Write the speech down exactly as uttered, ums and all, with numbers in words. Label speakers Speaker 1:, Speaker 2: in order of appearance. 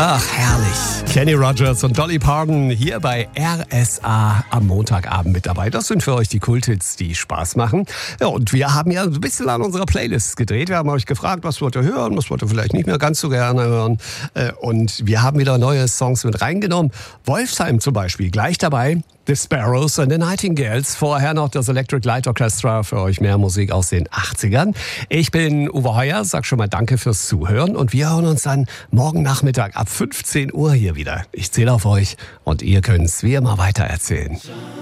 Speaker 1: Ach, herrlich. Kenny Rogers und Dolly Parton hier bei R S A am Montagabend mit dabei. Das sind für euch die Kulthits, die Spaß machen. Ja, und wir haben ja ein bisschen an unserer Playlist gedreht. Wir haben euch gefragt, was wollt ihr hören, was wollt ihr vielleicht nicht mehr ganz so gerne hören. Und wir haben wieder neue Songs mit reingenommen. Wolfsheim zum Beispiel, gleich dabei. The Sparrows and the Nightingales. Vorher noch das Electric Light Orchestra. Für euch mehr Musik aus den achtzigern. Ich bin Uwe Heuer, sag schon mal danke fürs Zuhören. Und wir hören uns dann morgen Nachmittag ab fünfzehn Uhr hier wieder. Ich zähle auf euch und ihr könnt es wie immer weiter erzählen.